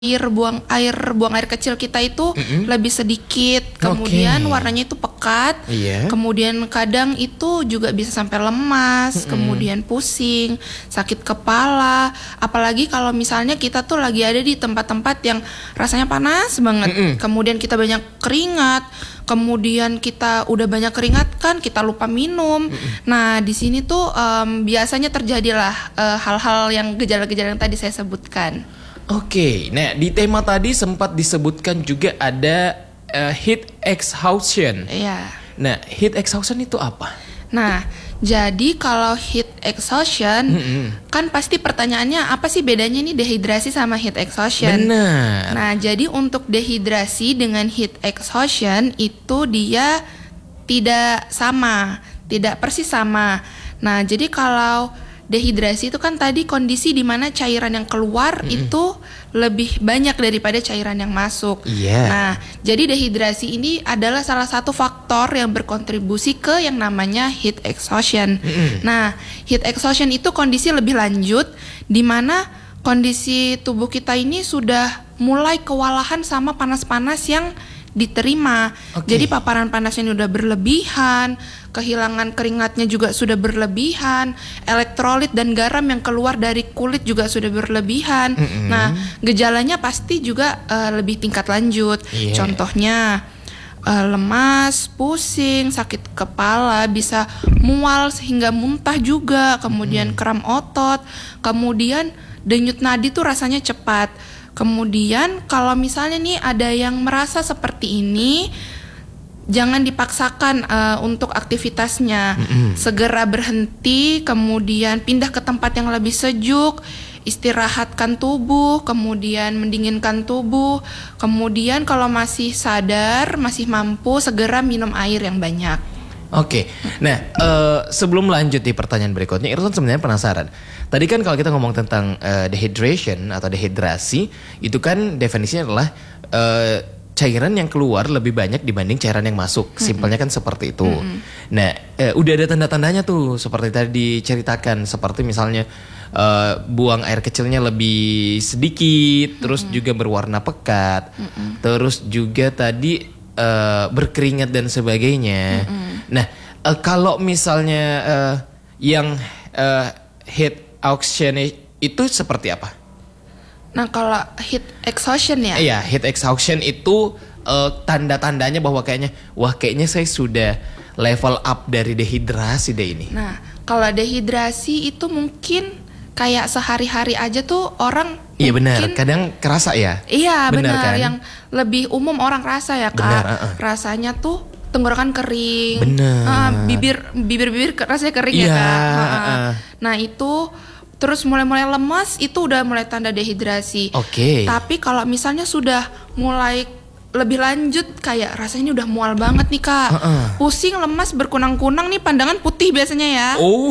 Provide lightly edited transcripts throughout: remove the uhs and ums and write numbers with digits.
buang air kecil kita itu lebih sedikit, kemudian warnanya itu pekat, kemudian kadang itu juga bisa sampai lemas, kemudian pusing, sakit kepala, apalagi kalau misalnya kita tuh lagi ada di tempat-tempat yang rasanya panas banget, kemudian kita banyak keringat, kemudian kita udah banyak keringat kan kita lupa minum. Nah di sini tuh biasanya terjadilah hal-hal yang gejala-gejala yang tadi saya sebutkan. Oke, nah di tema tadi sempat disebutkan juga ada heat exhaustion. Iya. Nah, heat exhaustion itu apa? Nah, jadi kalau heat exhaustion, kan pasti pertanyaannya apa sih bedanya nih dehidrasi sama heat exhaustion? Benar. Nah, jadi untuk dehidrasi dengan heat exhaustion itu dia tidak sama, tidak persis sama. Nah, jadi kalau dehidrasi itu kan tadi kondisi di mana cairan yang keluar itu lebih banyak daripada cairan yang masuk. Nah, jadi dehidrasi ini adalah salah satu faktor yang berkontribusi ke yang namanya heat exhaustion. Nah, heat exhaustion itu kondisi lebih lanjut di mana kondisi tubuh kita ini sudah mulai kewalahan sama panas-panas yang diterima. Jadi paparan panasnya ini udah berlebihan, kehilangan keringatnya juga sudah berlebihan, elektrolit dan garam yang keluar dari kulit juga sudah berlebihan. Nah, gejalanya pasti juga lebih tingkat lanjut. Contohnya lemas, pusing, sakit kepala, bisa mual sehingga muntah juga, kemudian kram otot, kemudian denyut nadi tuh rasanya cepat. Kemudian kalau misalnya nih ada yang merasa seperti ini, jangan dipaksakan untuk aktivitasnya. Segera berhenti, kemudian pindah ke tempat yang lebih sejuk, istirahatkan tubuh, kemudian mendinginkan tubuh. Kemudian kalau masih sadar, masih mampu, segera minum air yang banyak. Nah sebelum lanjut di pertanyaan berikutnya, Irfan sebenarnya penasaran. Tadi kan kalau kita ngomong tentang dehydration atau dehidrasi, itu kan definisinya adalah cairan yang keluar lebih banyak dibanding cairan yang masuk. Simpelnya kan seperti itu. Nah udah ada tanda-tandanya tuh seperti tadi diceritakan, seperti misalnya buang air kecilnya lebih sedikit, terus juga berwarna pekat, terus juga tadi berkeringat dan sebagainya. Nah, kalau misalnya yang heat exhaustion itu seperti apa? Nah, kalau heat exhaustion ya? Iya, heat exhaustion itu tanda-tandanya bahwa kayaknya saya sudah level up dari dehidrasi deh ini. Nah, kalau dehidrasi itu mungkin kayak sehari-hari aja tuh orang. Iya benar, kadang kerasa ya. Iya benar kan? Yang lebih umum orang rasa ya Kak. Benar, rasanya tuh tenggorokan kering. Benar. Bibir rasanya kering ya Kak. Nah itu terus mulai lemas, itu udah mulai tanda dehidrasi. Tapi kalau misalnya sudah mulai lebih lanjut, kayak rasanya ini udah mual banget nih Kak. Pusing, lemas, berkunang-kunang nih, pandangan putih biasanya ya.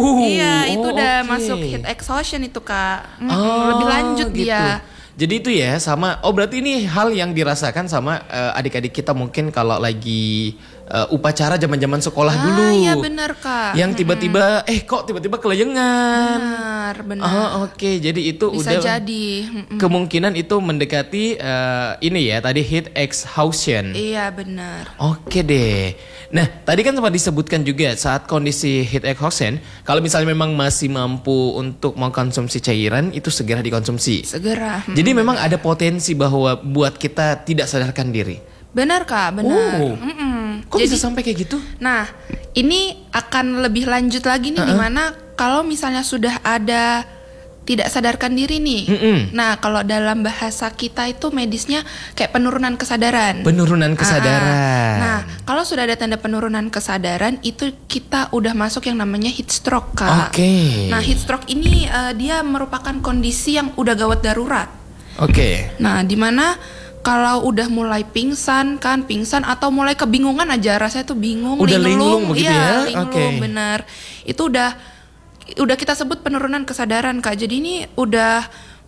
Itu udah masuk heat exhaustion itu Kak. Lebih lanjut gitu. Dia. Jadi itu ya sama. Berarti ini hal yang dirasakan sama adik-adik kita mungkin kalau lagi upacara zaman-zaman sekolah dulu. Iya benar Kak. Yang tiba-tiba kok tiba-tiba kelayangan. Benar. Jadi itu bisa udah jadi. Kemungkinan itu mendekati ini ya tadi heat exhaustion. Iya benar. Oke deh. Nah tadi kan sempat disebutkan juga saat kondisi heat exhaustion, kalau misalnya memang masih mampu untuk mengkonsumsi cairan, itu segera dikonsumsi. Segera. Jadi memang ada potensi bahwa buat kita tidak sadarkan diri. Benar Kak, benar. Kok bisa sampai kayak gitu? Nah, ini akan lebih lanjut lagi nih, dimana kalau misalnya sudah ada tidak sadarkan diri nih. Nah, kalau dalam bahasa kita itu medisnya kayak penurunan kesadaran. Penurunan kesadaran. Nah, kalau sudah ada tanda penurunan kesadaran, itu kita udah masuk yang namanya heat stroke Kak. Nah, heat stroke ini dia merupakan kondisi yang udah gawat darurat. Nah, dimana kalau udah mulai pingsan atau mulai kebingungan aja, rasanya tuh bingung, udah linglung begitu ya? Linglung, benar. Itu udah kita sebut penurunan kesadaran Kak. Jadi ini udah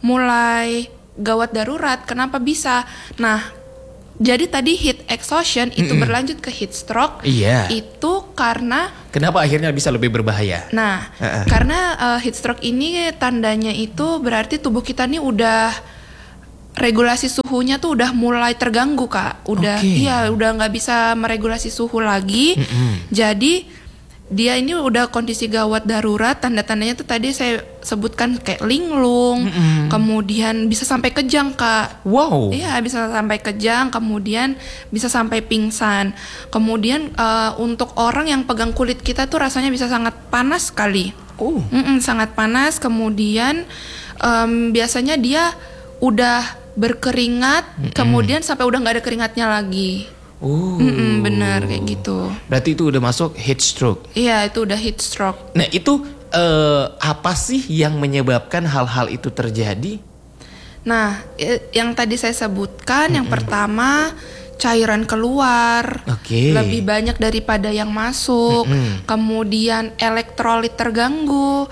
mulai gawat darurat. Kenapa bisa? Nah, jadi tadi heat exhaustion itu berlanjut ke heat stroke. Itu karena kenapa akhirnya bisa lebih berbahaya? Nah, karena heat stroke ini tandanya itu berarti tubuh kita nih udah regulasi suhunya tuh udah mulai terganggu Kak. Udah nggak bisa meregulasi suhu lagi. Jadi dia ini udah kondisi gawat darurat. Tanda-tandanya tuh tadi saya sebutkan kayak linglung, kemudian bisa sampai kejang Kak. Wow. Iya, bisa sampai kejang, kemudian bisa sampai pingsan. Kemudian untuk orang yang pegang kulit kita tuh rasanya bisa sangat panas sekali. Sangat panas. Kemudian biasanya dia udah berkeringat, kemudian sampai udah nggak ada keringatnya lagi. Benar kayak gitu. Berarti itu udah masuk heat stroke. Iya, itu udah heat stroke. Nah itu apa sih yang menyebabkan hal-hal itu terjadi? Nah, yang tadi saya sebutkan, yang pertama cairan keluar lebih banyak daripada yang masuk. Kemudian elektrolit terganggu.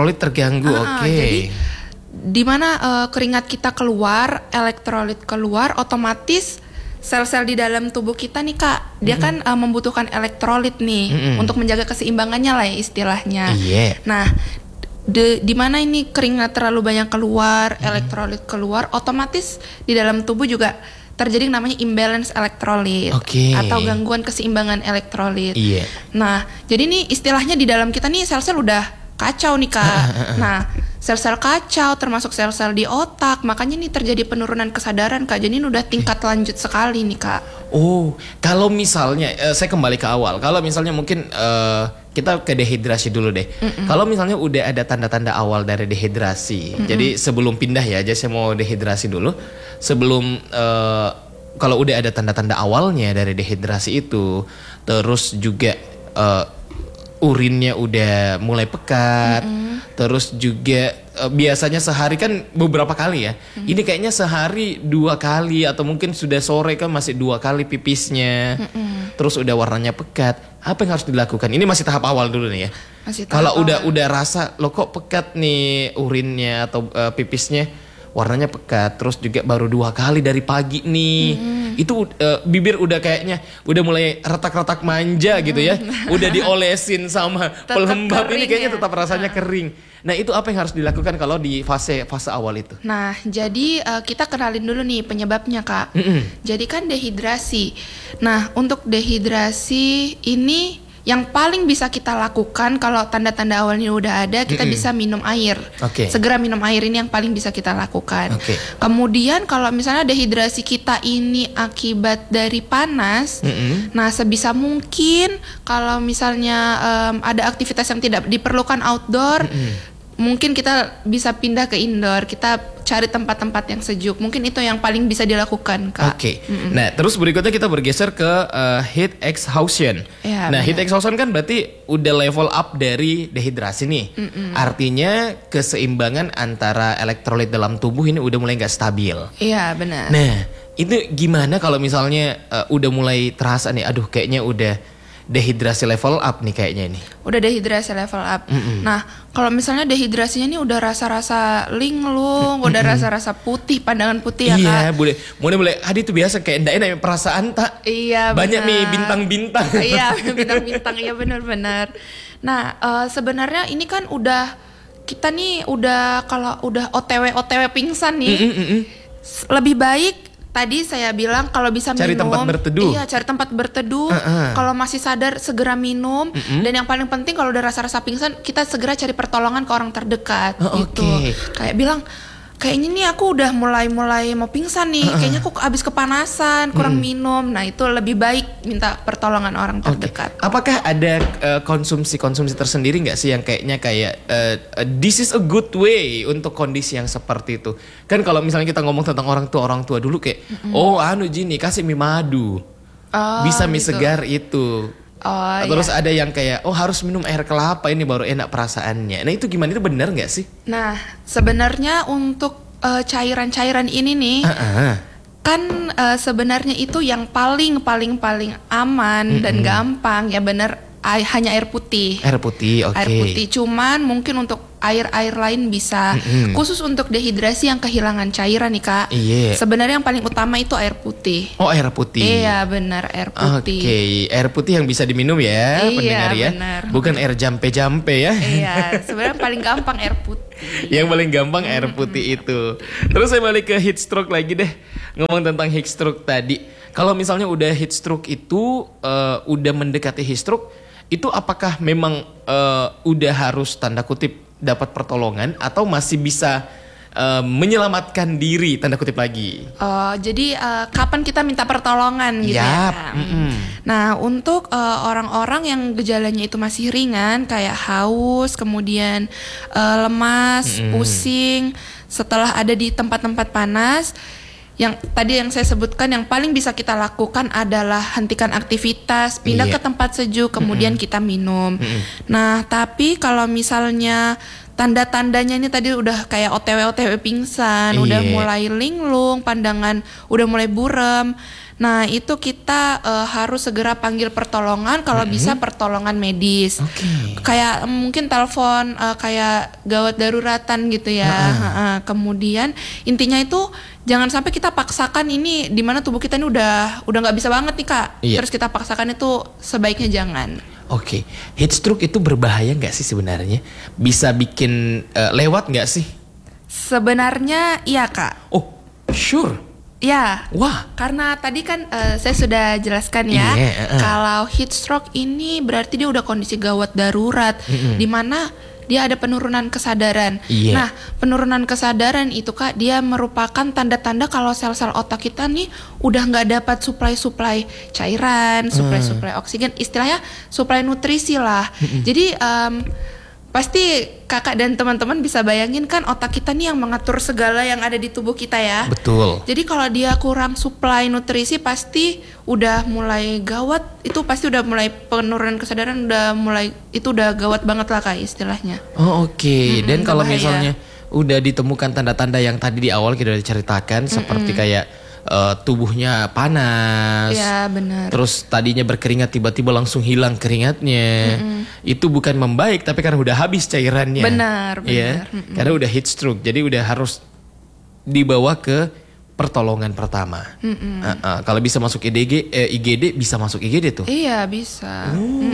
Jadi di mana keringat kita keluar, elektrolit keluar, otomatis sel-sel di dalam tubuh kita nih Kak, dia kan membutuhkan elektrolit nih untuk menjaga keseimbangannya lah ya istilahnya. Nah, di mana ini keringat terlalu banyak keluar, elektrolit keluar, otomatis di dalam tubuh juga terjadi namanya imbalance elektrolit atau gangguan keseimbangan elektrolit. Nah, jadi nih istilahnya di dalam kita nih sel-sel udah kacau nih Kak. Nah, sel-sel kacau termasuk sel-sel di otak, makanya nih terjadi penurunan kesadaran Kak. Jadi ini udah tingkat lanjut sekali nih Kak. Kalau misalnya saya kembali ke awal. Kalau misalnya mungkin kita ke dehidrasi dulu deh. Kalau misalnya udah ada tanda-tanda awal dari dehidrasi. Jadi sebelum pindah ya, jadi saya mau dehidrasi dulu. Sebelum kalau udah ada tanda-tanda awalnya dari dehidrasi itu, terus juga urinnya udah mulai pekat, terus juga biasanya sehari kan beberapa kali ya. Ini kayaknya sehari 2 kali atau mungkin sudah sore kan masih 2 kali pipisnya. Terus udah warnanya pekat. Apa yang harus dilakukan? Ini masih tahap awal dulu nih ya. Kalau udah rasa lo kok pekat nih urinnya atau pipisnya, warnanya pekat, terus juga baru 2 kali dari pagi nih. Itu bibir udah kayaknya udah mulai retak-retak manja gitu ya. Udah diolesin sama pelembab, ini kayaknya tetap rasanya kering. Nah, itu apa yang harus dilakukan kalau di fase awal itu? Nah, jadi kita kenalin dulu nih penyebabnya Kak. Jadi kan dehidrasi. Nah, untuk dehidrasi ini yang paling bisa kita lakukan kalau tanda-tanda awalnya udah ada, kita bisa minum air. Segera minum air, ini yang paling bisa kita lakukan. Kemudian kalau misalnya dehidrasi kita ini akibat dari panas, nah sebisa mungkin kalau misalnya ada aktivitas yang tidak diperlukan outdoor, mungkin kita bisa pindah ke indoor, kita cari tempat-tempat yang sejuk. Mungkin itu yang paling bisa dilakukan Kak. Nah terus berikutnya kita bergeser ke heat exhaustion. Nah heat exhaustion kan berarti udah level up dari dehidrasi nih. Artinya keseimbangan antara elektrolit dalam tubuh ini udah mulai gak stabil. Iya benar. Nah itu gimana kalau misalnya udah mulai terasa nih, aduh kayaknya udah dehidrasi level up nih kayaknya ini. Udah dehidrasi level up. Nah, kalau misalnya dehidrasinya nih udah rasa-rasa linglung, udah rasa-rasa putih, pandangan putih ya Kak. Iya, boleh. Adi tuh biasa kayak enggak enak perasaan tak. Iya, banyak nih bintang-bintang. Iya, bintang-bintang. Iya benar-benar. Nah, sebenarnya ini kan udah kita nih udah kalau udah OTW pingsan nih. Lebih baik tadi saya bilang kalau bisa cari minum, tempat berteduh. Iya, cari tempat berteduh. Kalau masih sadar segera minum. Dan yang paling penting kalau udah rasa-rasa pingsan, kita segera cari pertolongan ke orang terdekat. Gitu. Kayak bilang, kayaknya nih aku udah mulai mau pingsan nih. Kayaknya aku habis kepanasan, kurang minum. Nah itu lebih baik minta pertolongan orang terdekat. Apakah ada konsumsi tersendiri nggak sih yang kayaknya kayak this is a good way untuk kondisi yang seperti itu? Kan kalau misalnya kita ngomong tentang orang tua dulu kayak Jini kasih mie madu, bisa mie segar itu. Terus ada yang kayak harus minum air kelapa ini baru enak perasaannya. Nah itu gimana, itu benar nggak sih? Nah sebenarnya untuk cairan-cairan ini nih kan sebenarnya itu yang paling aman dan gampang ya benar hanya air putih. Air putih, Air putih, cuman mungkin untuk air lain bisa. Khusus untuk dehidrasi yang kehilangan cairan nih Kak. Sebenarnya yang paling utama itu air putih. Air putih. Iya benar, air putih. Air putih yang bisa diminum ya, pendengar ya. Benar. Bukan air jampe-jampe ya. Iya, sebenarnya paling gampang air putih. Yang paling gampang air putih itu. Terus saya balik ke heat stroke lagi deh. Ngomong tentang heat stroke tadi. Kalau misalnya udah heat stroke itu udah mendekati heat stroke, itu apakah memang udah harus tanda kutip dapat pertolongan atau masih bisa menyelamatkan diri tanda kutip lagi? Jadi kapan kita minta pertolongan gitu ya? Nah, untuk orang-orang yang gejalanya itu masih ringan kayak haus, kemudian lemas, pusing, setelah ada di tempat-tempat panas, yang tadi yang saya sebutkan yang paling bisa kita lakukan adalah hentikan aktivitas, pindah ke tempat sejuk, kemudian kita minum. Nah, tapi kalau misalnya tanda-tandanya ini tadi udah kayak OTW pingsan, udah mulai linglung, pandangan udah mulai buram. Nah, itu kita harus segera panggil pertolongan, kalau bisa pertolongan medis. Kayak mungkin telepon kayak gawat daruratan gitu ya. Kemudian intinya itu jangan sampai kita paksakan ini di mana tubuh kita ini udah nggak bisa banget nih Kak. Terus kita paksakan itu sebaiknya jangan. Heat stroke itu berbahaya nggak sih sebenarnya? Bisa bikin lewat nggak sih? Sebenarnya iya Kak. Oh, sure. Ya. Wah. Karena tadi kan saya sudah jelaskan ya, kalau heat stroke ini berarti dia udah kondisi gawat darurat, di mana dia ada penurunan kesadaran. Nah, penurunan kesadaran itu Kak, dia merupakan tanda-tanda kalau sel-sel otak kita nih udah nggak dapat suplai cairan, suplai oksigen, istilahnya suplai nutrisi lah. Jadi pasti kakak dan teman-teman bisa bayangin kan otak kita nih yang mengatur segala yang ada di tubuh kita ya. Betul. Jadi kalau dia kurang suplai nutrisi pasti udah mulai gawat, itu pasti udah mulai penurunan kesadaran, itu udah gawat banget lah Kak istilahnya. Dan kalau misalnya udah ditemukan tanda-tanda yang tadi di awal kita udah ceritakan seperti kayak tubuhnya panas, ya benar. Terus tadinya berkeringat tiba-tiba langsung hilang keringatnya, itu bukan membaik tapi karena udah habis cairannya. Benar. Karena udah heat stroke, jadi udah harus dibawa ke pertolongan pertama. Kalau bisa masuk IGD bisa masuk IGD tuh. Iya bisa.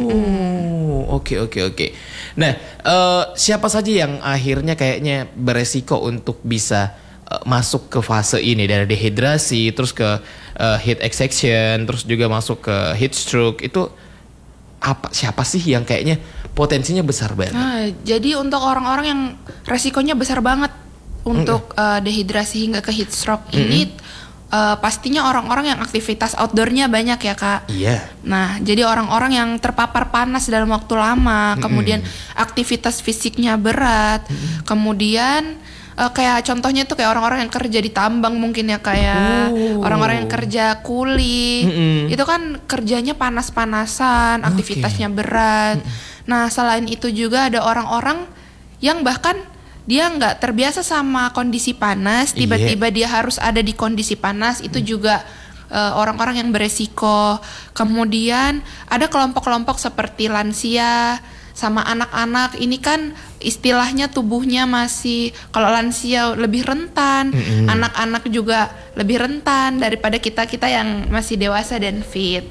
Oke. Nah, siapa saja yang akhirnya kayaknya beresiko untuk bisa masuk ke fase ini dari dehidrasi terus ke heat exhaustion terus juga masuk ke heat stroke, itu siapa sih yang kayaknya potensinya besar banget? Nah, jadi untuk orang-orang yang resikonya besar banget untuk dehidrasi hingga ke heat stroke ini pastinya orang-orang yang aktivitas outdoornya banyak ya Kak. Nah, jadi orang-orang yang terpapar panas dalam waktu lama, kemudian aktivitas fisiknya berat, kemudian kayak contohnya tuh kayak orang-orang yang kerja di tambang mungkin ya kayak orang-orang yang kerja kuli, itu kan kerjanya panas-panasan, aktivitasnya berat. Nah, selain itu juga ada orang-orang yang bahkan dia nggak terbiasa sama kondisi panas, tiba-tiba dia harus ada di kondisi panas, itu juga orang-orang yang beresiko. Kemudian ada kelompok-kelompok seperti lansia sama anak-anak, ini kan istilahnya tubuhnya masih, kalau lansia lebih rentan, anak-anak juga lebih rentan daripada kita-kita yang masih dewasa dan fit.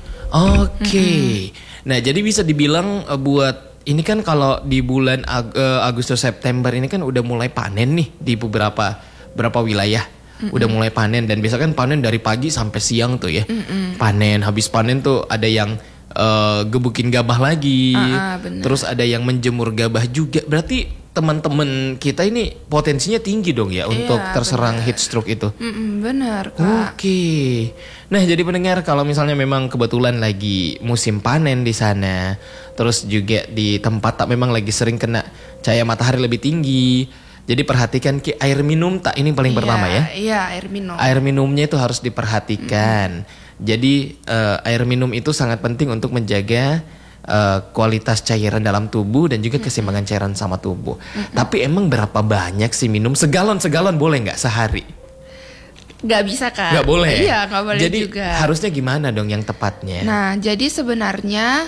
Nah, jadi bisa dibilang buat ini kan kalau di bulan Agustus September ini kan udah mulai panen nih di beberapa wilayah. Udah mulai panen dan biasa kan panen dari pagi sampai siang tuh ya. Panen, habis panen tuh ada yang gebukin gabah lagi, terus ada yang menjemur gabah juga. Berarti teman-teman kita ini potensinya tinggi dong ya untuk terserang heat stroke itu. Benar Kak. Nah, jadi pendengar, kalau misalnya memang kebetulan lagi musim panen di sana, terus juga di tempat tak memang lagi sering kena cahaya matahari lebih tinggi, jadi perhatikan air minum tak, ini paling pertama ya. Iya, air minum. Air minumnya itu harus diperhatikan. Jadi air minum itu sangat penting untuk menjaga kualitas cairan dalam tubuh dan juga keseimbangan cairan sama tubuh. Tapi emang berapa banyak sih minum? Segalon boleh nggak sehari? Nggak bisa Kak. Nggak boleh? Iya, nggak boleh jadi, juga. Jadi harusnya gimana dong yang tepatnya? Nah, jadi sebenarnya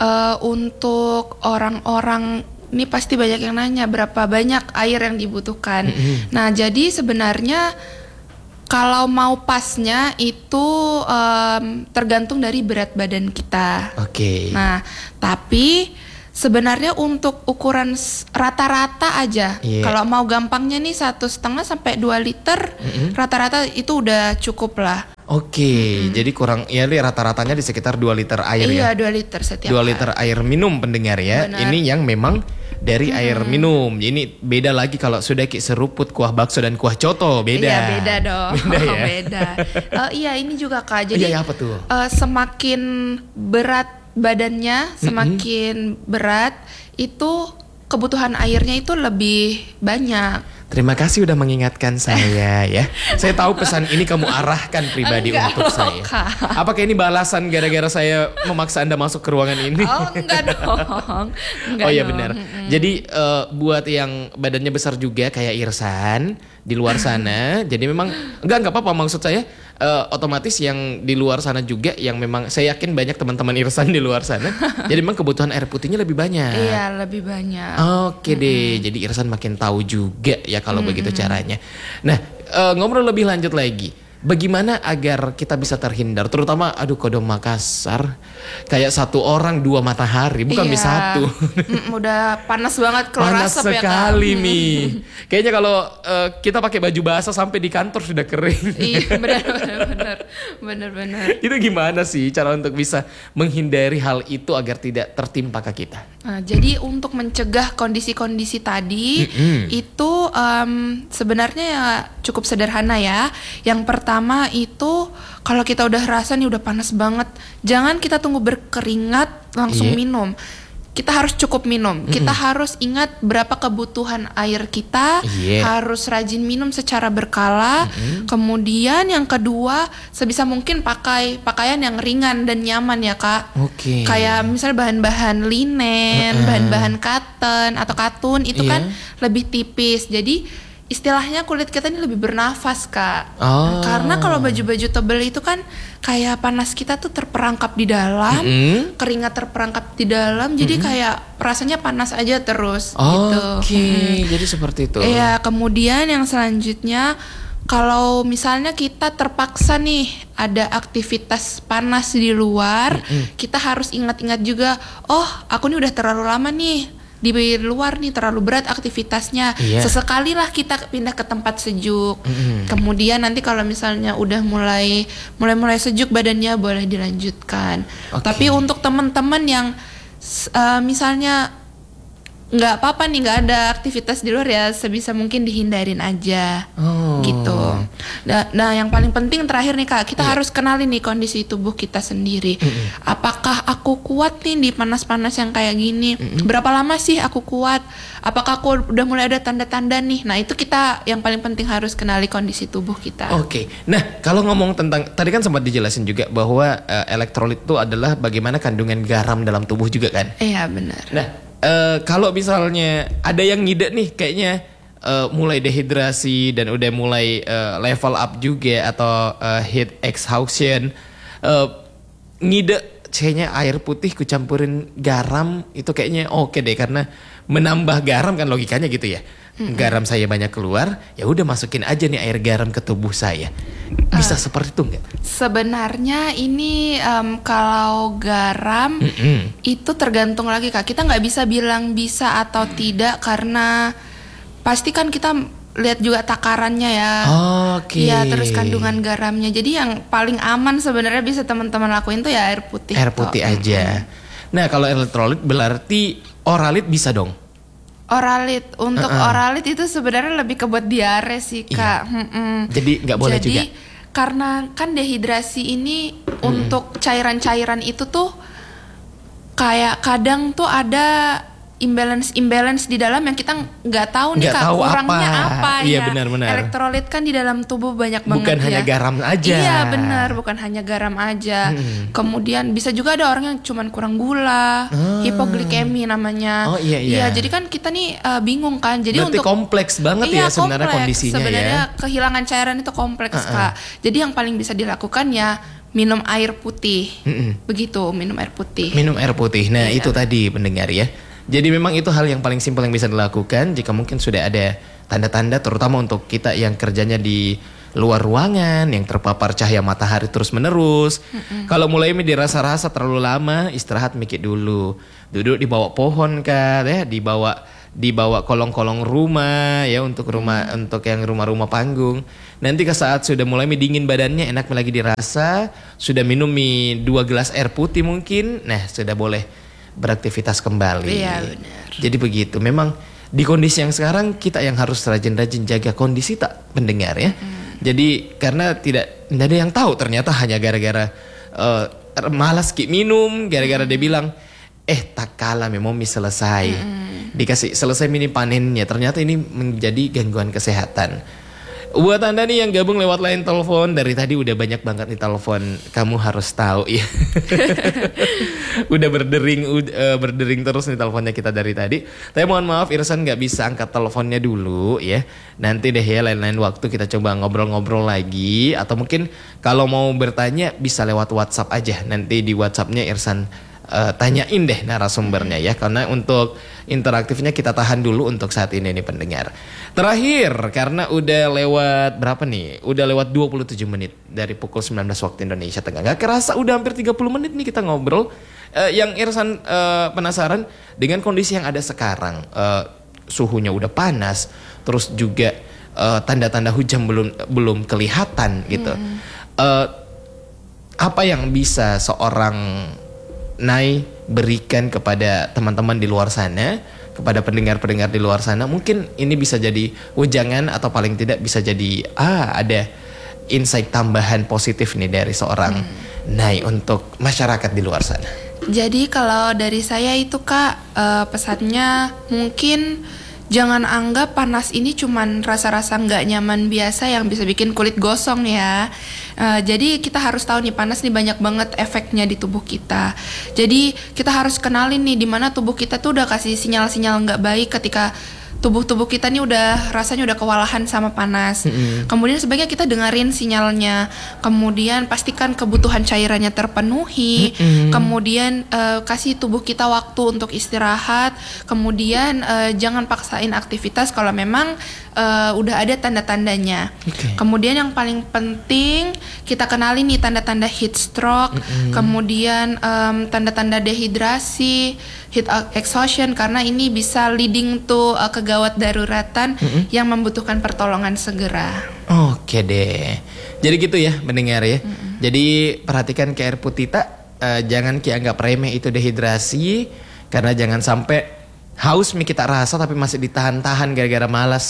untuk orang-orang ini pasti banyak yang nanya berapa banyak air yang dibutuhkan. Nah, jadi sebenarnya kalau mau pasnya itu tergantung dari berat badan kita. Nah, tapi Sebenarnya untuk ukuran rata-rata aja, kalau mau gampangnya nih 1,5 sampai 2 liter, rata-rata itu udah cukup lah. Oke, jadi kurang ya rata-ratanya di sekitar 2 liter air ya. Iya, 2 liter setiap 2 liter air minum pendengar ya. Benar. Ini yang memang dari air minum. Ini beda lagi kalau sudah kayak seruput kuah bakso dan kuah coto, beda. Iya, beda dong. Beda ya? Beda. Iya, ini juga Kak. Jadi Iya, apa tuh? Semakin berat badannya, semakin berat itu kebutuhan airnya itu lebih banyak. Terima kasih udah mengingatkan saya ya. Saya tahu pesan ini kamu arahkan pribadi Enggak untuk loh, saya. Kak. Apakah ini balasan gara-gara saya memaksa Anda masuk ke ruangan ini? Oh, enggak dong. Enggak Oh iya dong. benar. Jadi buat yang badannya besar juga kayak Irsan di luar sana. Jadi memang enggak apa-apa, maksud saya otomatis yang di luar sana juga yang memang saya yakin banyak teman-teman Irsan di luar sana. Jadi memang kebutuhan air putihnya lebih banyak. Iya, lebih banyak. Oke deh, jadi Irsan makin tahu juga ya kalau begitu caranya. Nah, ngobrol lebih lanjut lagi. Bagaimana agar kita bisa terhindar, terutama Kodam Makassar, kayak 1 orang 2 matahari, bukan bisa 1. Udah panas banget, keluar Panas asap ya Kak. sekali nih. Kayaknya kalau kita pakai baju basah sampai di kantor sudah kering. Iya, benar. Itu gimana sih cara untuk bisa menghindari hal itu agar tidak tertimpa ke kita? Nah, jadi untuk mencegah kondisi-kondisi tadi itu sebenarnya ya cukup sederhana ya. Yang pertama itu kalau kita udah rasa nih udah panas banget, jangan kita tunggu berkeringat langsung minum. Kita harus cukup minum. Kita harus ingat berapa kebutuhan air kita. Harus rajin minum secara berkala. Kemudian yang kedua, sebisa mungkin pakai pakaian yang ringan dan nyaman ya Kak. Oke. Kayak misalnya bahan-bahan linen, bahan-bahan cotton atau katun itu kan lebih tipis. Jadi istilahnya kulit kita ini lebih bernafas Kak. Karena kalau baju-baju tebal itu kan kayak panas kita tuh terperangkap di dalam, keringat terperangkap di dalam, jadi kayak rasanya panas aja terus gitu. Oke, jadi seperti itu. Iya, kemudian yang selanjutnya kalau misalnya kita terpaksa nih ada aktivitas panas di luar, kita harus ingat-ingat juga, oh aku nih udah terlalu lama nih di luar nih, terlalu berat aktivitasnya. Sesekali lah kita pindah ke tempat sejuk. Kemudian nanti kalau misalnya udah mulai sejuk badannya boleh dilanjutkan. Tapi untuk teman-teman yang misalnya nggak apa-apa nih, nggak ada aktivitas di luar ya, sebisa mungkin dihindarin aja gitu. Nah yang paling penting terakhir nih Kak, kita harus kenali nih kondisi tubuh kita sendiri. Apakah aku kuat nih di panas-panas yang kayak gini? Berapa lama sih aku kuat? Apakah aku udah mulai ada tanda-tanda nih? Nah itu kita yang paling penting harus kenali kondisi tubuh kita. Oke. Nah kalau ngomong tentang, tadi kan sempat dijelasin juga bahwa elektrolit itu adalah bagaimana kandungan garam dalam tubuh juga kan? Iya benar. Nah kalau misalnya ada yang ngide nih kayaknya mulai dehidrasi dan udah mulai level up juga atau heat exhaustion, ngide kayaknya air putih kucampurin garam itu kayaknya oke deh, karena menambah garam kan logikanya gitu ya. Garam saya banyak keluar, ya udah masukin aja nih air garam ke tubuh saya. Bisa seperti itu nggak? Sebenarnya ini kalau garam itu tergantung lagi Kak. Kita nggak bisa bilang bisa atau tidak karena pasti kan kita lihat juga takarannya ya. Iya, terus kandungan garamnya. Jadi yang paling aman sebenarnya bisa teman-teman lakuin tuh ya air putih. Air putih aja. Nah kalau elektrolit berarti oralit bisa dong? Oralit, untuk oralit itu sebenarnya lebih ke buat diare sih Kak. Jadi nggak boleh juga? Jadi karena kan dehidrasi ini untuk cairan-cairan itu tuh kayak kadang tuh ada imbalance di dalam yang kita nggak tahu nih Kak, kurangnya apa Iya, ya. benar-benar. Elektrolit kan di dalam tubuh banyak banget Bukan hanya garam aja. Iya benar, bukan hanya garam aja. Kemudian bisa juga ada orang yang cuman kurang gula, hipoglikemi namanya. Iya, jadi kan kita nih bingung kan. Jadi berarti untuk kompleks banget ya sebenarnya kondisinya sebenarnya ya. Kehilangan cairan itu kompleks Kak. Jadi yang paling bisa dilakukan ya minum air putih. Begitu, minum air putih. Minum air putih. Nah, itu tadi pendengar ya. Jadi memang itu hal yang paling simpel yang bisa dilakukan jika mungkin sudah ada tanda-tanda, terutama untuk kita yang kerjanya di luar ruangan yang terpapar cahaya matahari terus-menerus. Kalau mulai dirasa-rasa terlalu lama, istirahat mikir dulu. Duduk di bawah pohon kah, ya, di bawah kolong-kolong rumah ya untuk yang rumah-rumah panggung. Nanti ke saat sudah mulai dingin badannya, enak lagi dirasa, sudah minum 2 gelas air putih mungkin, nah sudah boleh beraktivitas kembali. Iya benar. Jadi begitu. Memang di kondisi yang sekarang kita yang harus rajin-rajin jaga kondisi tak pendengar ya. Jadi karena tidak ada yang tahu ternyata hanya gara-gara malas minum, gara-gara dia bilang tak kalah memang selesai. Dikasih selesai mini panennya, ternyata ini menjadi gangguan kesehatan. Buat Anda nih yang gabung lewat line telepon, dari tadi udah banyak banget nih telepon, kamu harus tahu ya. Udah berdering terus nih teleponnya kita dari tadi. Tapi mohon maaf Irsan nggak bisa angkat teleponnya dulu ya. Nanti deh ya lain-lain waktu kita coba ngobrol-ngobrol lagi. Atau mungkin kalau mau bertanya bisa lewat WhatsApp aja. Nanti di WhatsAppnya Irsan tanyain deh narasumbernya ya, karena untuk interaktifnya kita tahan dulu untuk saat ini nih pendengar. Terakhir karena udah lewat berapa nih? Udah lewat 27 menit dari pukul 19 waktu Indonesia Tengah. Gak kerasa udah hampir 30 menit nih kita ngobrol. Yang Irsan penasaran dengan kondisi yang ada sekarang, suhunya udah panas, terus juga tanda-tanda hujan belum kelihatan gitu. Apa yang bisa seorang Nai berikan kepada teman-teman di luar sana, kepada pendengar-pendengar di luar sana, mungkin ini bisa jadi wejangan atau paling tidak bisa jadi ada insight tambahan positif nih dari seorang Nai untuk masyarakat di luar sana. Jadi kalau dari saya itu Kak, pesannya mungkin jangan anggap panas ini cuman rasa-rasa nggak nyaman biasa yang bisa bikin kulit gosong ya. Jadi kita harus tahu nih panas nih banyak banget efeknya di tubuh kita. Jadi kita harus kenalin nih di mana tubuh kita tuh udah kasih sinyal-sinyal nggak baik ketika tubuh kita nih udah rasanya udah kewalahan sama panas. Kemudian sebaiknya kita dengerin sinyalnya. Kemudian pastikan kebutuhan cairannya terpenuhi. Kemudian kasih tubuh kita waktu untuk istirahat. Kemudian jangan paksain aktivitas kalau memang udah ada tanda-tandanya. Kemudian yang paling penting kita kenali nih tanda-tanda heat stroke. Kemudian tanda-tanda dehidrasi, heat exhaustion, karena ini bisa leading to kegawat daruratan yang membutuhkan pertolongan segera. Oke deh. Jadi gitu ya mendengar ya. Jadi perhatikan ke air putih jangan anggap remeh itu dehidrasi, karena jangan sampai haus kita rasa tapi masih ditahan-tahan gara-gara malas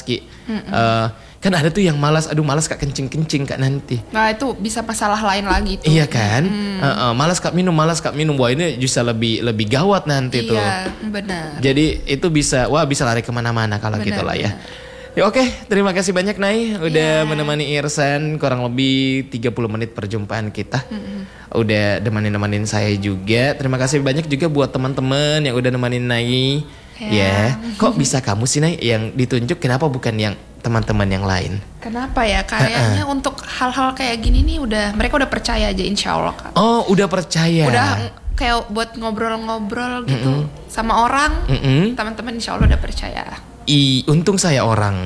kan ada tuh yang malas Kak kencing Kak nanti. Nah itu bisa masalah lain lagi tuh. Iya kan? Malas Kak minum. Wah ini bisa lebih gawat nanti tuh. Iya benar. Jadi itu bisa lari kemana-mana kalau gitu lah ya. Ya oke, terima kasih banyak Nai udah menemani Irsan kurang lebih 30 menit perjumpaan kita. Udah nemenin saya juga. Terima kasih banyak juga buat teman-teman yang udah nemenin Nai. Ya, kok bisa kamu sih Nai yang ditunjuk, kenapa bukan yang teman-teman yang lain? Kenapa ya? Kayaknya untuk hal-hal kayak gini nih mereka udah percaya aja insya Allah Kak. Oh udah percaya. Udah kayak buat ngobrol-ngobrol gitu sama orang, teman-teman insya Allah udah percaya. Untung saya orang.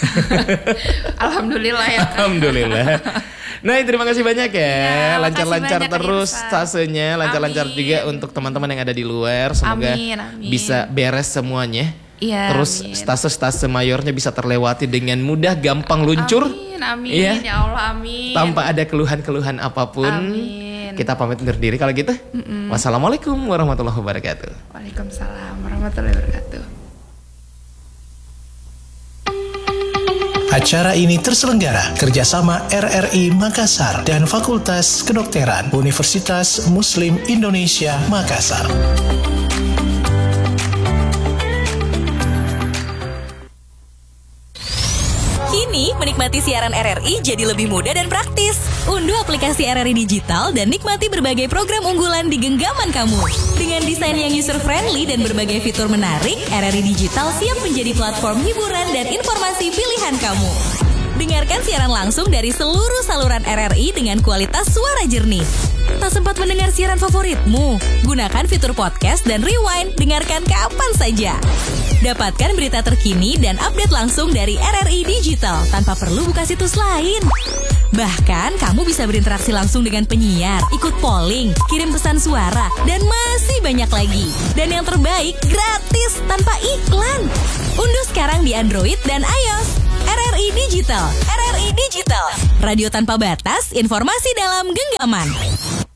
Alhamdulillah ya Kak. Alhamdulillah. Nah terima kasih banyak ya, lancar-lancar terus stasenya, lancar-lancar juga untuk teman-teman yang ada di luar. Semoga bisa beres semuanya. Iya, terus stase-stase mayornya bisa terlewati dengan mudah, gampang luncur. Amin, ya Allah, amin. Tanpa ada keluhan-keluhan apapun. Amin. Kita pamit undur diri kalau gitu. Wassalamualaikum warahmatullahi wabarakatuh. Waalaikumsalam warahmatullahi wabarakatuh. Acara ini terselenggara kerjasama RRI Makassar dan Fakultas Kedokteran Universitas Muslim Indonesia Makassar. Kini, menikmati siaran RRI jadi lebih mudah dan praktis. Unduh aplikasi RRI Digital dan nikmati berbagai program unggulan di genggaman kamu. Dengan desain yang user-friendly dan berbagai fitur menarik, RRI Digital siap menjadi platform hiburan dan informasi pilihan kamu. Dengarkan siaran langsung dari seluruh saluran RRI dengan kualitas suara jernih. Tak sempat mendengar siaran favoritmu? Gunakan fitur podcast dan rewind, dengarkan kapan saja. Dapatkan berita terkini dan update langsung dari RRI Digital tanpa perlu buka situs lain. Bahkan kamu bisa berinteraksi langsung dengan penyiar, ikut polling, kirim pesan suara, dan masih banyak lagi. Dan yang terbaik, gratis tanpa iklan. Unduh sekarang di Android dan iOS. RRI Digital. RRI Digital. Radio tanpa batas, informasi dalam genggaman.